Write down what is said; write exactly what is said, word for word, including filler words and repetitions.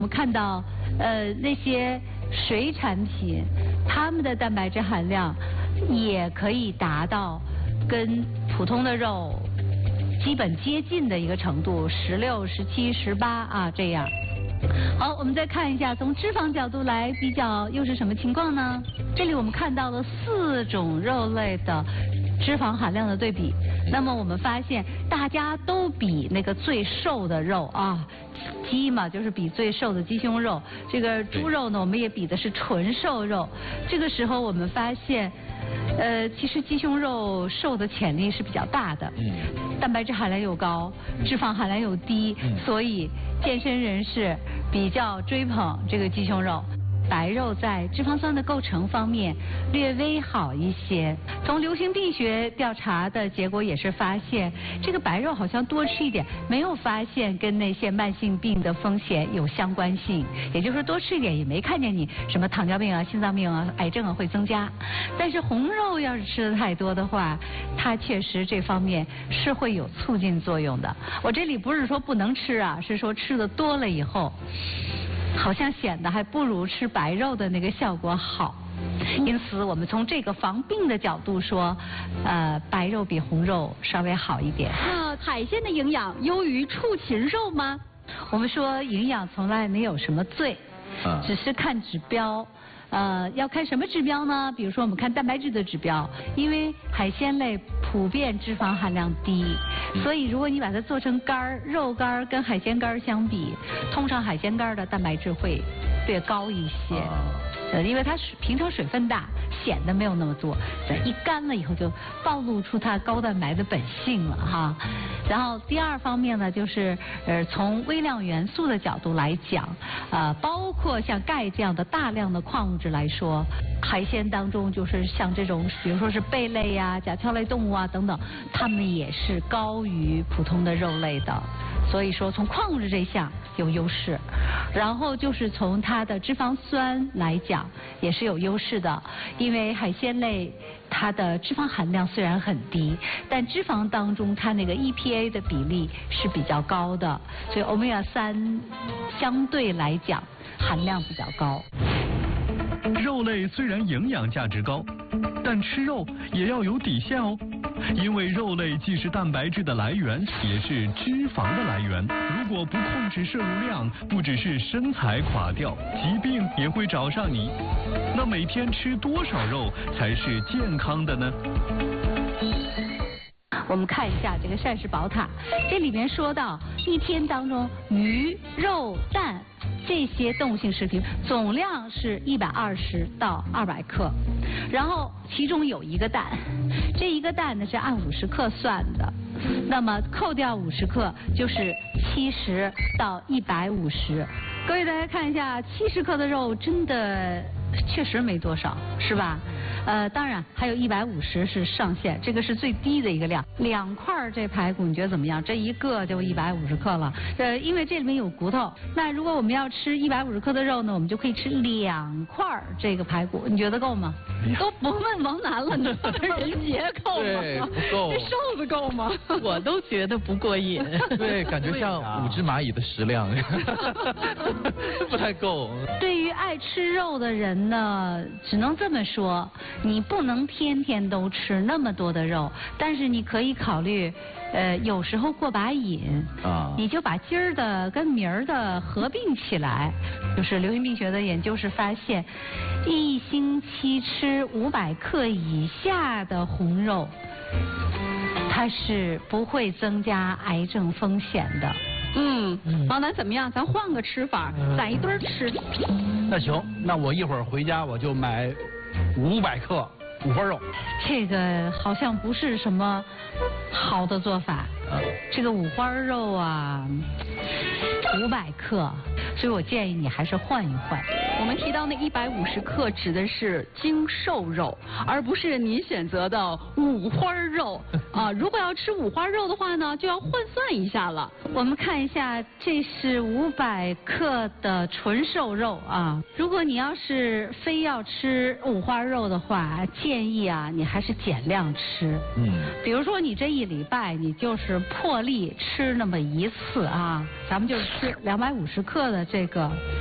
我们看到，呃，那些水产品，它们的蛋白质含量也可以达到跟普通的肉基本接近的一个程度，十六、十七、十八啊这样。好，我们再看一下，从脂肪角度来比较，又是什么情况呢？这里我们看到了四种肉类的脂肪含量的对比。那么我们发现，大家都比那个最瘦的肉啊，鸡嘛，就是比最瘦的鸡胸肉。这个猪肉呢，我们也比的是纯瘦肉。这个时候我们发现，呃，其实鸡胸肉瘦的潜力是比较大的。嗯。蛋白质含量又高，脂肪含量又低，嗯、所以健身人士比较追捧这个鸡胸肉。白肉在脂肪酸的构成方面略微好一些。从流行病学调查的结果也是发现，这个白肉好像多吃一点，没有发现跟那些慢性病的风险有相关性。也就是说，多吃一点也没看见你什么糖尿病啊、心脏病啊、癌症啊会增加。但是红肉要是吃的太多的话，它确实这方面是会有促进作用的。我这里不是说不能吃啊，是说吃的多了以后，好像显得还不如吃白肉的那个效果好，因此我们从这个防病的角度说，呃，白肉比红肉稍微好一点。 那海鲜的营养优于畜禽肉吗？ 我们说营养从来没有什么罪，只是看指标。呃，要看什么指标呢？比如说我们看蛋白质的指标，因为海鲜类普遍脂肪含量低，所以如果你把它做成干儿，肉干儿跟海鲜干儿相比，通常海鲜干儿的蛋白质会略高一些。呃，因为它水平常水分大，显得没有那么多，一干了以后就暴露出它高蛋白的本性了哈。然后第二方面呢，就是呃从微量元素的角度来讲，呃包括像钙这样的大量的矿物质来说，海鲜当中就是像这种，比如说是贝类呀、甲壳类动物啊等等，它们也是高于普通的肉类的。所以说从矿物质这项有优势，然后就是从它的脂肪酸来讲也是有优势的，因为海鲜类它的脂肪含量虽然很低，但脂肪当中它那个 E P A 的比例是比较高的，所以欧米伽三相对来讲含量比较高。 肉类虽然营养价值高，但吃肉也要有底线哦。因为肉类既是蛋白质的来源，也是脂肪的来源。如果不控制摄入量，不只是身材垮掉，疾病也会找上你。那每天吃多少肉才是健康的呢？ 我们看一下这个膳食宝塔，这里面说到一天当中鱼、肉、蛋这些动物性食品总量是一百二十到二百克，然后其中有一个蛋，这一个蛋呢是按五十克算的，那么扣掉五十克就是七十到一百五十。各位大家看一下，七十克的肉真的确实没多少，是吧？呃，当然还有一百五十是上限，这个是最低的一个量。两块这排骨你觉得怎么样？这一个就一百五十克了。呃，因为这里面有骨头，那如果我们要吃一百五十克的肉呢，我们就可以吃两块这个排骨，你觉得够吗？ 你都不问王楠了，你人杰够吗？ 对，不够。 这瘦子够吗？ 我都觉得不过瘾。 对，感觉像五只蚂蚁的食量，不太够。 对于爱吃肉的人呢，只能这么说。你不能天天都吃那么多的肉，但是你可以考虑，呃，有时候过把瘾，啊，你就把今儿的跟明儿的合并起来。就是流行病学的研究是发现，一星期吃五百克以下的红肉，它是不会增加癌症风险的。 嗯，王楠怎么样？咱换个吃法，攒一堆吃。 那行，那我一会儿回家我就买五百克五花肉。 这个好像不是什么好的做法。这个五花肉啊，五百克，所以我建议你还是换一换。 我们提到那一百五十克指的是精瘦肉，而不是您选择的五花肉。 啊，如果要吃五花肉的话呢，就要换算一下了。 我们看一下，这是五百克的纯瘦肉啊。如果你要是非要吃五花肉的话，建议啊，你还是减量吃。嗯。比如说你这一礼拜，你就是破例吃那么一次啊，咱们就吃两百五十克的这个。